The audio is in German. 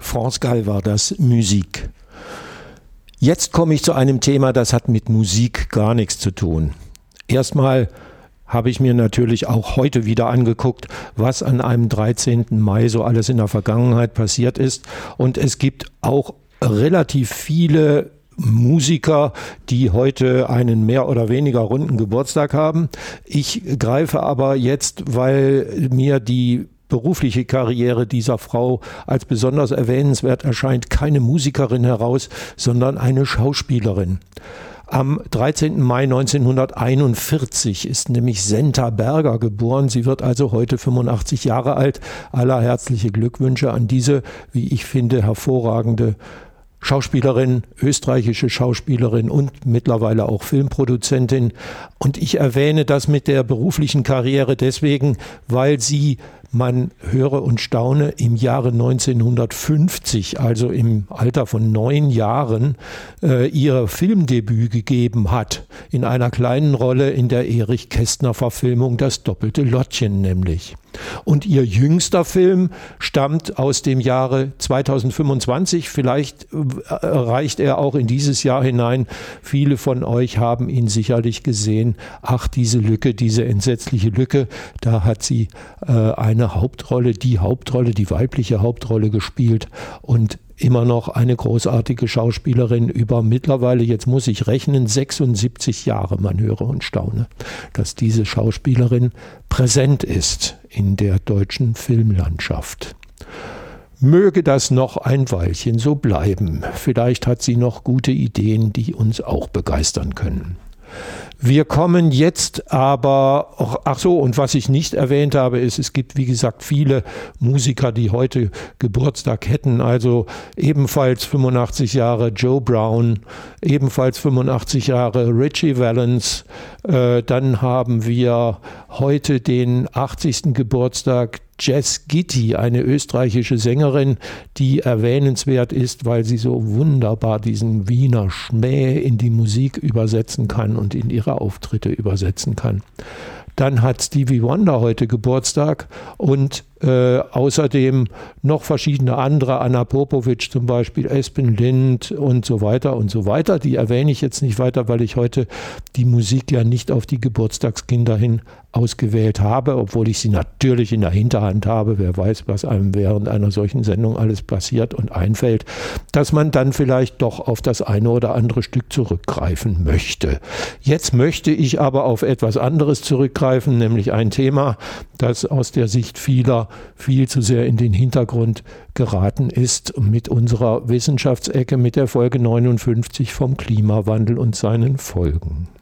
France Gall war das, Musik. Jetzt komme ich zu einem Thema, das hat mit Musik gar nichts zu tun. Erstmal habe ich mir natürlich auch heute wieder angeguckt, was an einem 13. Mai so alles in der Vergangenheit passiert ist. Und es gibt auch relativ viele Musiker, die heute einen mehr oder weniger runden Geburtstag haben. Ich greife aber jetzt, weil mir die berufliche Karriere dieser Frau als besonders erwähnenswert erscheint, keine Musikerin heraus, sondern eine Schauspielerin. Am 13. Mai 1941 ist nämlich Senta Berger geboren. Sie wird also heute 85 Jahre alt. Allerherzliche Glückwünsche an diese, wie ich finde, hervorragende Schauspielerin, österreichische Schauspielerin und mittlerweile auch Filmproduzentin. Und ich erwähne das mit der beruflichen Karriere deswegen, weil sie, man höre und staune, im Jahre 1950, also im Alter von 9 Jahren, ihr Filmdebüt gegeben hat. In einer kleinen Rolle in der Erich Kästner Verfilmung Das doppelte Lottchen nämlich. Und ihr jüngster Film stammt aus dem Jahre 2025. Vielleicht reicht er auch in dieses Jahr hinein. Viele von euch haben ihn sicherlich gesehen. Ach, diese Lücke, diese entsetzliche Lücke. Da hat sie eine Hauptrolle, die weibliche Hauptrolle gespielt und immer noch eine großartige Schauspielerin über mittlerweile, jetzt muss ich rechnen, 76 Jahre, man höre und staune, dass diese Schauspielerin präsent ist in der deutschen Filmlandschaft. Möge das noch ein Weilchen so bleiben. Vielleicht hat sie noch gute Ideen, die uns auch begeistern können. Wir kommen jetzt aber, und was ich nicht erwähnt habe, ist, es gibt wie gesagt viele Musiker, die heute Geburtstag hätten, also ebenfalls 85 Jahre Joe Brown, ebenfalls 85 Jahre Ritchie Valens, dann haben wir heute den 80. Geburtstag Jess Gitti, eine österreichische Sängerin, die erwähnenswert ist, weil sie so wunderbar diesen Wiener Schmäh in die Musik übersetzen kann und in ihre Auftritte übersetzen kann. Dann hat Stevie Wonder heute Geburtstag und außerdem noch verschiedene andere, Anna Popovic zum Beispiel, Espen Lind und so weiter und so weiter. Die erwähne ich jetzt nicht weiter, weil ich heute die Musik ja nicht auf die Geburtstagskinder hin ausgewählt habe, obwohl ich sie natürlich in der Hinterhand habe. Wer weiß, was einem während einer solchen Sendung alles passiert und einfällt, dass man dann vielleicht doch auf das eine oder andere Stück zurückgreifen möchte. Jetzt möchte ich aber auf etwas anderes zurückgreifen, nämlich ein Thema, das aus der Sicht vieler viel zu sehr in den Hintergrund geraten ist mit unserer Wissenschaftsecke, mit der Folge 59 vom Klimawandel und seinen Folgen.